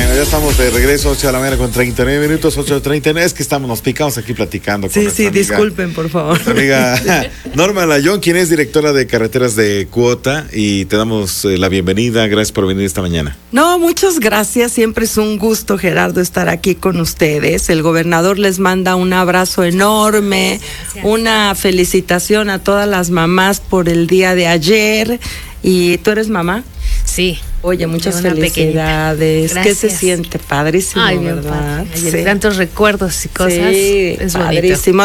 Bueno, ya estamos de regreso, 8 de la mañana con 39 minutos, 8:39. Es que nos picamos aquí platicando con nuestra amiga, disculpen, por favor. Nuestra amiga Norma Layón, quien es directora de carreteras de Cuota, y te damos la bienvenida. Gracias por venir esta mañana. No, muchas gracias. Siempre es un gusto, Gerardo, estar aquí con ustedes. El gobernador les manda un abrazo enorme, una felicitación a todas las mamás por el día de ayer. ¿Y tú eres mamá? Sí. Oye, muchas felicidades. ¿Qué se siente? Padrísimo, ay, ¿verdad? Padre. Sí. Tantos recuerdos y cosas. Sí, es padrísimo. Bonito.